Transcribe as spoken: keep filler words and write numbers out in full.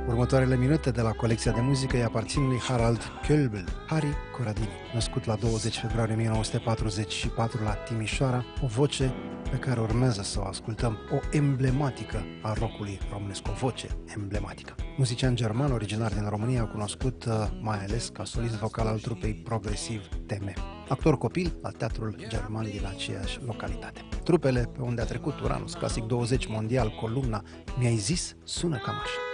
Următoarele minute de la colecția de muzică îi aparțin lui Harald Kölbl, Harry Corradini, născut la douăzeci februarie o mie nouă sute patruzeci și patru la Timișoara, o voce pe care urmează să o ascultăm, o emblematică a rockului românesc, o voce emblematică. Muzician german, originar din România, cunoscut mai ales ca solist vocal al trupei progresiv T M. Actor copil la Teatrul German din aceeași localitate. Trupele pe unde a trecut Uranus, Clasic douăzeci Mondial, Columna, Mi-ai zis, sună cam așa.